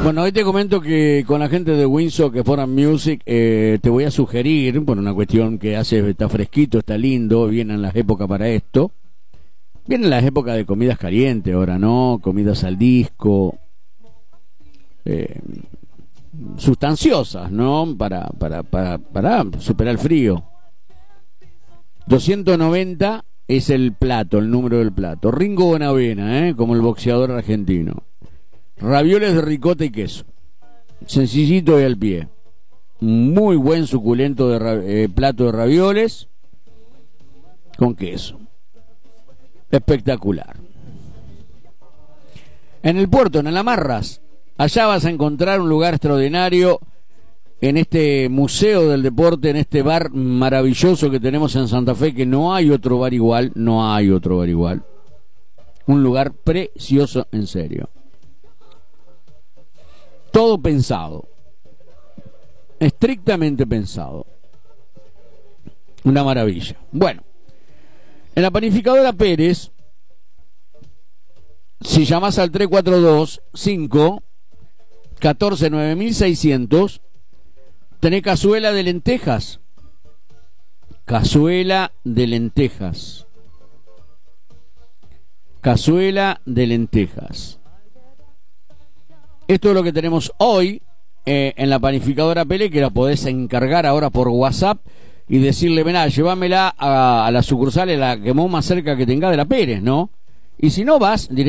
Bueno, hoy te comento que con la gente de Windsor, que Foreign Music, te voy a sugerir, por una cuestión que está fresquito, está lindo, vienen las épocas para esto. Vienen las épocas de comidas calientes ahora, ¿no? Comidas al disco, sustanciosas, ¿no? Para superar el frío. 290 es el plato, el número del plato. Ringo Bonavena, como el boxeador argentino. Ravioles de ricota y queso. Sencillito y al pie. Muy buen suculento plato de ravioles con queso. Espectacular. En el puerto, en el Amarras, allá vas a encontrar un lugar extraordinario en este museo del deporte, en este bar maravilloso que tenemos en Santa Fe, que no hay otro bar igual, no hay otro bar igual. Un lugar precioso, en serio. Todo pensado, estrictamente pensado. Una maravilla. Bueno, en la panificadora Pérez, si llamás al 342-5-14-9600, tenés cazuela de lentejas. Cazuela de lentejas. Cazuela de lentejas. Esto es lo que tenemos hoy en la panificadora Pérez, que la podés encargar ahora por WhatsApp y decirle, mirá, llévamela a la sucursal, a la que más cerca que tenga de la Pérez, ¿no? Y si no, vas